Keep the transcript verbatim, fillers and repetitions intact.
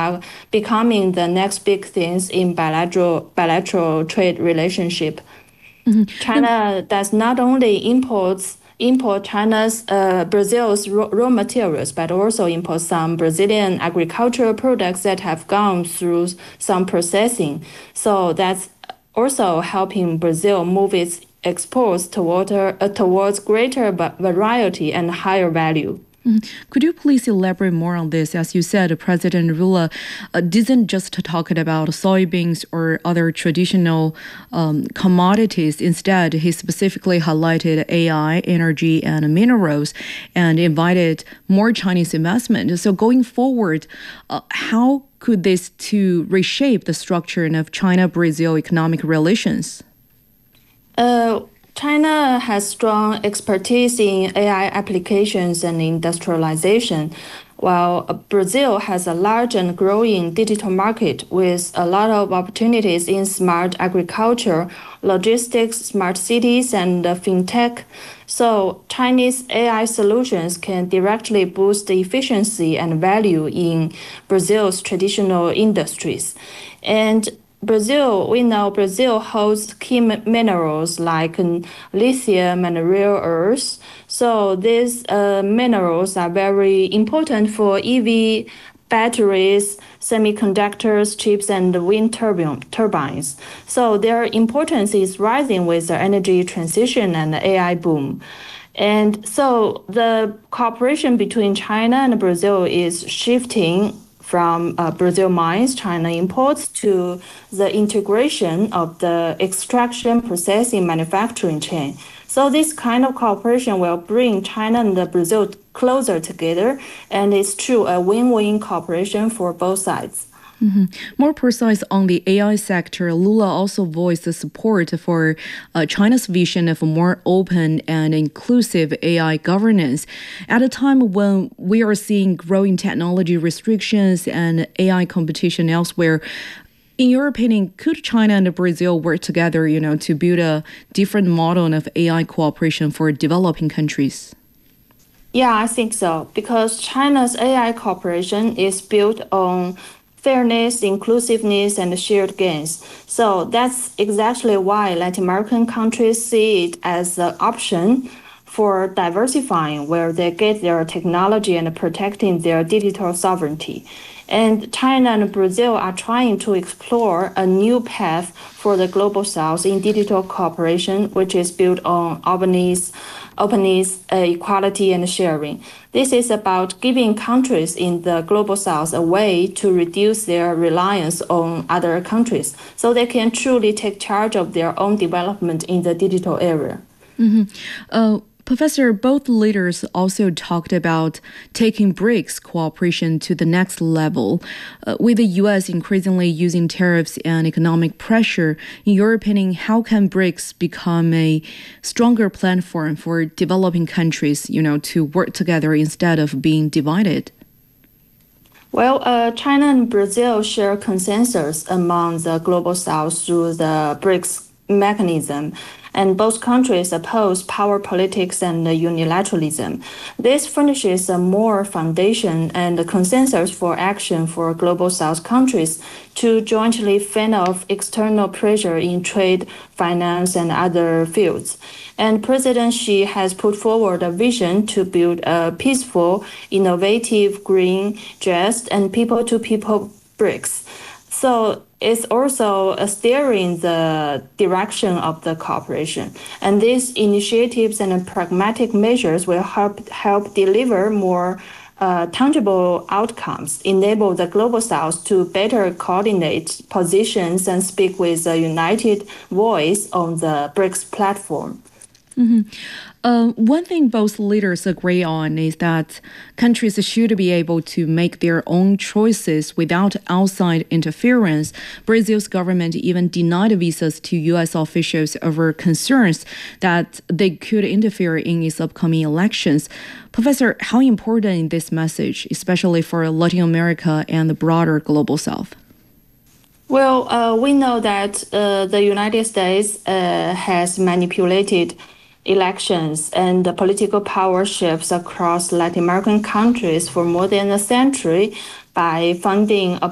are becoming the next big things in bilateral bilateral trade relationship. Mm-hmm. China does not only imports import China's uh, Brazil's raw, raw materials, but also import some Brazilian agricultural products that have gone through some processing. So that's also helping Brazil move its exports toward, uh, towards greater variety and higher value. Mm-hmm. Could you please elaborate more on this? As you said, President Lula uh, didn't just talk about soybeans or other traditional um, commodities. Instead, he specifically highlighted A I, energy, and minerals, and invited more Chinese investment. So going forward, uh, how could this to reshape the structure of China-Brazil economic relations? Uh, China has strong expertise in A I applications and industrialization, while Brazil has a large and growing digital market with a lot of opportunities in smart agriculture, logistics, smart cities, and fintech. So Chinese A I solutions can directly boost the efficiency and value in Brazil's traditional industries. And Brazil, we know Brazil holds key minerals like lithium and rare earths. So these uh, minerals are very important for E V batteries, semiconductors, chips, and wind turbine, turbines. So their importance is rising with the energy transition and the A I boom. And so the cooperation between China and Brazil is shifting from uh, Brazil mines, China imports, to the integration of the extraction, processing, manufacturing chain. So this kind of cooperation will bring China and Brazil closer together, and it's true a win-win cooperation for both sides. Mm-hmm. More precise on the A I sector, Lula also voiced the support for uh, China's vision of a more open and inclusive A I governance. At a time when we are seeing growing technology restrictions and A I competition elsewhere, in your opinion, could China and Brazil work together, you know, to build a different model of A I cooperation for developing countries? Yeah, I think so, because China's A I cooperation is built on fairness, inclusiveness, and shared gains. So that's exactly why Latin American countries see it as an option for diversifying where they get their technology and protecting their digital sovereignty. And China and Brazil are trying to explore a new path for the global south in digital cooperation, which is built on openness, openness, uh, equality, and sharing. This is about giving countries in the global south a way to reduce their reliance on other countries so they can truly take charge of their own development in the digital area. Mm-hmm. Uh, Professor, both leaders also talked about taking BRICS cooperation to the next level. Uh, with the U S increasingly using tariffs and economic pressure, in your opinion, how can BRICS become a stronger platform for developing countries, you know, to work together instead of being divided? Well, uh, China and Brazil share consensus among the global south through the BRICS mechanism, and both countries oppose power politics and unilateralism. This furnishes a more foundation and a consensus for action for global south countries to jointly fend off external pressure in trade, finance, and other fields. And President Xi has put forward a vision to build a peaceful, innovative, green, just, and people-to-people BRICS. So it's also steering the direction of the cooperation. And these initiatives and pragmatic measures will help help deliver more uh, tangible outcomes, enable the global south to better coordinate positions and speak with a united voice on the BRICS platform. Mm-hmm. Uh, one thing both leaders agree on is that countries should be able to make their own choices without outside interference. Brazil's government even denied visas to U S officials over concerns that they could interfere in its upcoming elections. Professor, how important is this message, especially for Latin America and the broader global south? Well, uh, we know that uh, the United States uh, has manipulated elections and the political power shifts across Latin American countries for more than a century by funding